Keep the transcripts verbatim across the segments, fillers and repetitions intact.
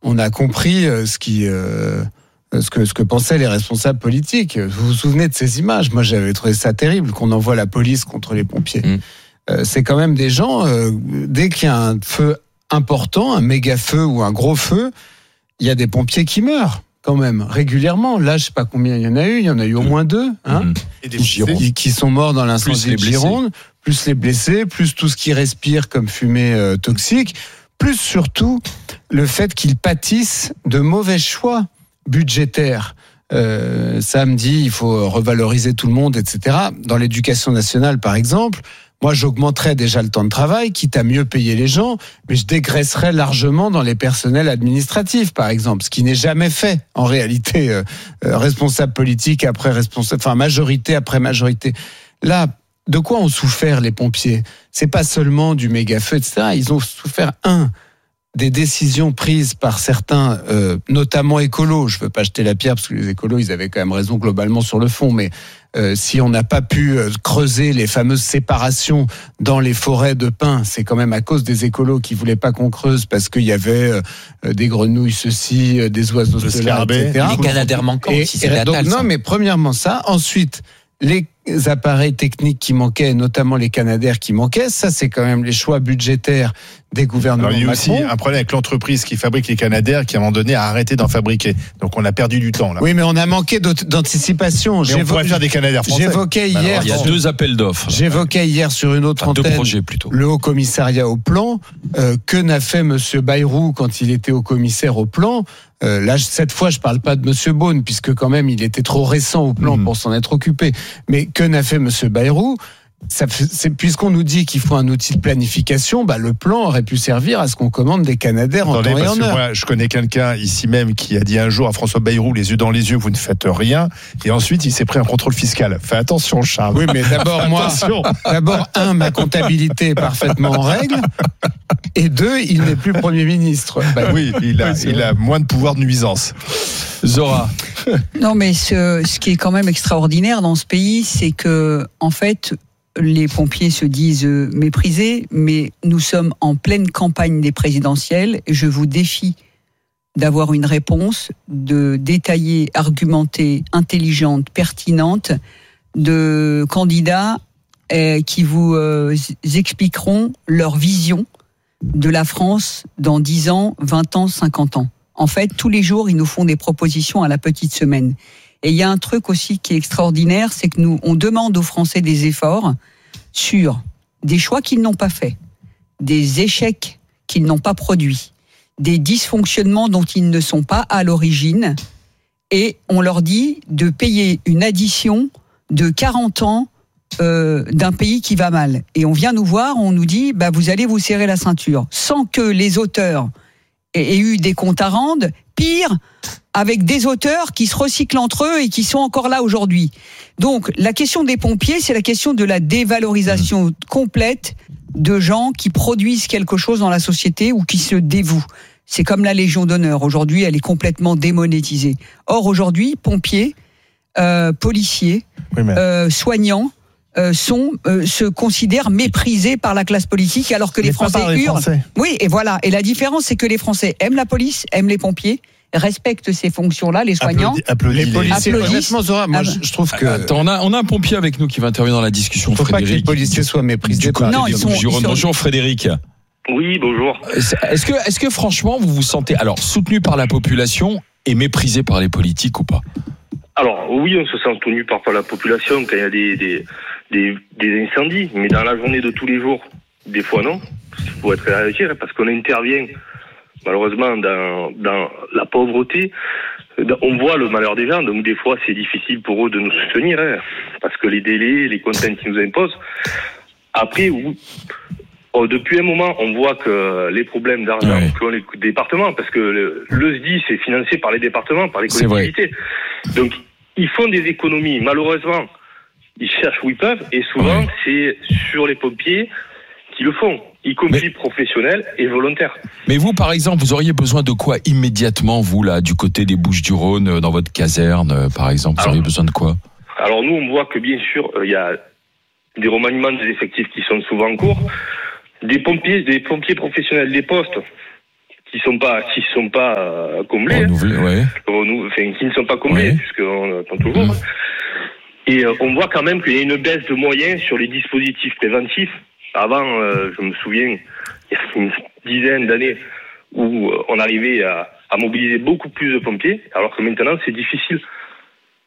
on a compris ce qui... Euh, Ce que, ce que pensaient les responsables politiques. Vous vous souvenez de ces images? Moi, j'avais trouvé ça terrible qu'on envoie la police contre les pompiers. Mmh. Euh, c'est quand même des gens, euh, dès qu'il y a un feu important, un méga feu ou un gros feu, il y a des pompiers qui meurent quand même régulièrement. Là, je sais pas combien il y en a eu, il y en a eu au moins deux, hein, mmh. Et des qui, qui sont morts dans l'incendie de Gironde, plus les blessés, plus tout ce qui respire comme fumée euh, toxique, plus surtout le fait qu'ils pâtissent de mauvais choix budgétaire. Euh, samedi, il faut revaloriser tout le monde, et cetera. Dans l'éducation nationale, par exemple, moi, j'augmenterais déjà le temps de travail, quitte à mieux payer les gens, mais je dégraisserais largement dans les personnels administratifs, par exemple, ce qui n'est jamais fait, en réalité. Euh, euh, responsable politique après responsable, enfin, majorité après majorité. Là, de quoi ont souffert les pompiers? C'est pas seulement du méga-feu, et cetera. Ils ont souffert, un, des décisions prises par certains, euh, notamment écolos. Je veux pas jeter la pierre parce que les écolos, ils avaient quand même raison globalement sur le fond, mais euh, si on n'a pas pu euh, creuser les fameuses séparations dans les forêts de pins, c'est quand même à cause des écolos qui voulaient pas qu'on creuse parce qu'il y avait euh, des grenouilles ceci, euh, des oiseaux cela, et cetera. Les canadaires manquants, et, si c'est et, donc, natal, non, mais premièrement ça. Ensuite, les appareils techniques qui manquaient, notamment les canadaires qui manquaient, ça c'est quand même les choix budgétaires des gouvernements. Alors, il y a Macron. aussi un problème avec l'entreprise qui fabrique les canadaires qui à un moment donné a arrêté d'en fabriquer. Donc on a perdu du temps là. Oui, mais on a manqué d'anticipation. Mais on pourrait faire des canadaires français. J'évoquais hier. Alors, il y a deux appels d'offres. J'évoquais hier sur une autre enfin, antenne deux projets plutôt. Le Haut Commissariat au Plan. Euh, que n'a fait Monsieur Bayrou quand il était haut commissaire au Plan? Euh, là, cette fois, je parle pas de Monsieur Beaune, puisque quand même, il était trop récent au plan mmh. pour s'en être occupé. Mais que n'a fait Monsieur Bayrou? Ça, c'est, puisqu'on nous dit qu'il faut un outil de planification, bah, le plan aurait pu servir à ce qu'on commande des canadaires en temps et en heure. Moi, je connais quelqu'un ici même qui a dit un jour à François Bayrou, les yeux dans les yeux, vous ne faites rien. Et ensuite, il s'est pris un contrôle fiscal. Fais attention, Charles. Oui, mais d'abord, moi, d'abord, un, ma comptabilité est parfaitement en règle. Et deux, il n'est plus Premier ministre. Bah, oui, il a, il a moins de pouvoir de nuisance. Zora. Non, mais ce, ce qui est quand même extraordinaire dans ce pays, c'est que, en fait, les pompiers se disent méprisés, mais nous sommes en pleine campagne des présidentielles et je vous défie d'avoir une réponse de détaillée, argumentée, intelligente, pertinente de candidats euh, qui vous euh, expliqueront leur vision de la France dans dix ans, vingt ans, cinquante ans. En fait, tous les jours, ils nous font des propositions à la petite semaine. Et il y a un truc aussi qui est extraordinaire, c'est que nous, on demande aux Français des efforts sur des choix qu'ils n'ont pas faits, des échecs qu'ils n'ont pas produits, des dysfonctionnements dont ils ne sont pas à l'origine, et on leur dit de payer une addition de quarante ans euh, d'un pays qui va mal. Et on vient nous voir, on nous dit, bah, vous allez vous serrer la ceinture, sans que les auteurs aient eu des comptes à rendre, pire, avec des auteurs qui se recyclent entre eux et qui sont encore là aujourd'hui. Donc, la question des pompiers, c'est la question de la dévalorisation complète de gens qui produisent quelque chose dans la société ou qui se dévouent. C'est comme la Légion d'honneur. Aujourd'hui, elle est complètement démonétisée. Or, aujourd'hui, pompiers, euh, policiers, oui, mais... euh, soignants, Euh, sont, euh, se considèrent méprisés par la classe politique alors que les, les Français hurlent. Français. Oui, et voilà. Et la différence, c'est que les Français aiment la police, aiment les pompiers, respectent ces fonctions-là, les soignants. Applaudis, applaudis les policiers. Honnêtement, Zora, moi, je, je trouve que. Attends, on a, on a un pompier avec nous qui va intervenir dans la discussion. Il ne faut Frédéric. pas que les policiers soient méprisés par non, les ils sont, ils sont... Bonjour Frédéric. Oui, bonjour. Est-ce que, est-ce que franchement, vous vous sentez alors soutenu par la population et méprisé par les politiques ou pas? Alors oui, on se sent soutenu par la population quand il y a des, des, des, des incendies, mais dans la journée de tous les jours, des fois non. Il faut être réaliste, parce qu'on intervient malheureusement dans, dans la pauvreté. On voit le malheur des gens, donc des fois c'est difficile pour eux de nous soutenir, hein, parce que les délais, les contraintes qu'ils nous imposent. Après, oh, depuis un moment, on voit que les problèmes d'argent ouais. qu'ont les départements, parce que le, le S D I c'est financé par les départements, par les collectivités. Donc ils font des économies. Malheureusement, ils cherchent où ils peuvent, et souvent ouais. c'est sur les pompiers qui le font, y compris mais, professionnels et volontaires. Mais vous, par exemple, vous auriez besoin de quoi immédiatement, vous, là, du côté des Bouches-du-Rhône, dans votre caserne, par exemple, vous alors, auriez besoin de quoi? Alors nous, on voit que bien sûr, il euh, y a des remaniements des effectifs qui sont souvent en cours, des pompiers, des pompiers professionnels, des postes qui sont pas qui sont pas euh, comblés, Renouvelé, ouais. renou- enfin, qui ne sont pas comblés, Ouais. puisqu'on attend toujours. Mmh. Et euh, on voit quand même qu'il y a une baisse de moyens sur les dispositifs préventifs. Avant, euh, je me souviens, il y a une dizaine d'années où euh, on arrivait à, à mobiliser beaucoup plus de pompiers, alors que maintenant c'est difficile. Pourquoi ?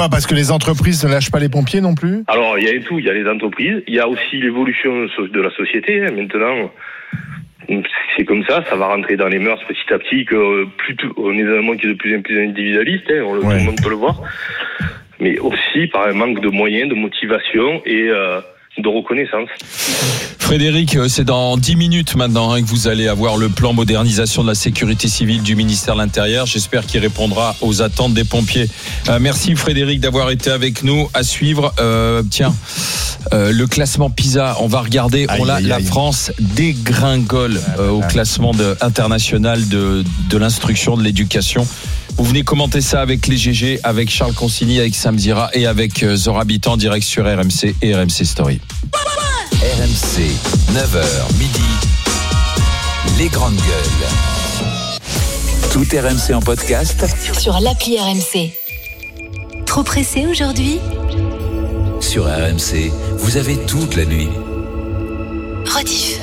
Parce que les entreprises ne lâchent pas les pompiers non plus ? Alors, il y a tout, il y a les entreprises, il y a aussi l'évolution de la société. Maintenant, c'est comme ça, ça va rentrer dans les mœurs petit à petit, que euh, plus tout, on est dans un monde qui est de plus en plus individualiste, hein, on le, Ouais. tout le monde peut le voir, mais aussi par un manque de moyens, de motivation et euh, de reconnaissance. Frédéric, c'est dans dix minutes maintenant hein, que vous allez avoir le plan modernisation de la sécurité civile du ministère de l'Intérieur. J'espère qu'il répondra aux attentes des pompiers. Euh, merci Frédéric d'avoir été avec nous. À suivre, euh, tiens, euh, le classement PISA, on va regarder. Aïe, on l'a, aïe, la aïe. France dégringole euh, au classement de, international de, de l'instruction, de l'éducation. Vous venez commenter ça avec les G G, avec Charles Consigny, avec Sam Zira et avec euh, Zora Habitant, direct sur R M C et R M C Story. R M C, neuf heures midi, les grandes gueules. Tout R M C en podcast Sur l'appli R M C. Trop pressé aujourd'hui ? sur R M C. Vous avez toute la nuit. Rediff.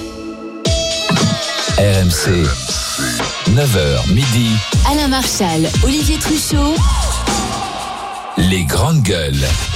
R M C, neuf heures midi, Alain Marchal, Olivier Truchot. les grandes gueules.